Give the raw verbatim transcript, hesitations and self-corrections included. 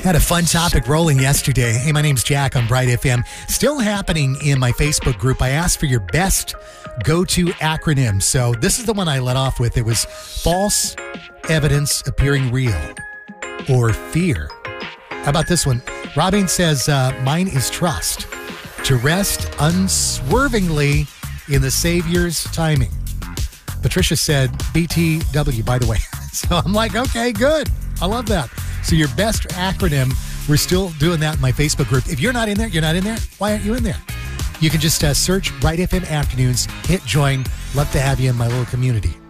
Had a fun topic rolling yesterday. Hey, my name's Jack on Bright F M. Still happening in my Facebook group. I asked for your best go-to acronym. So this is the one I let off with. It was false evidence appearing real or fear. How about this one? Robin says, uh, mine is trust. To rest unswervingly in the Savior's timing. Patricia said B T W, by the way. So I'm like, okay, good. I love that. So your best acronym, we're still doing that in my Facebook group. If you're not in there, you're not in there. Why aren't you in there? You can just uh, search Bright F M Afternoons, hit join. Love to have you in my little community.